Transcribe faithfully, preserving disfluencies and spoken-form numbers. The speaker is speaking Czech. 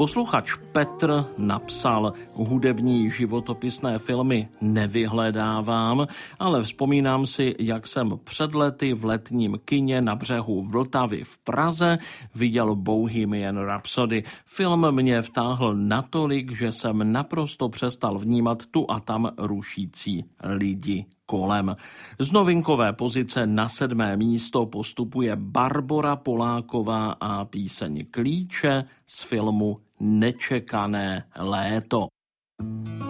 Posluchač Petr napsal: hudební životopisné filmy nevyhledávám, ale vzpomínám si, jak jsem před lety v letním kině na břehu Vltavy v Praze viděl Bohemian Rhapsody. Film mě vtáhl natolik, že jsem naprosto přestal vnímat tu a tam rušící lidi kolem. Z novinkové pozice na sedmé místo postupuje Barbora Poláková a píseň Klíče z filmu Nečekané léto.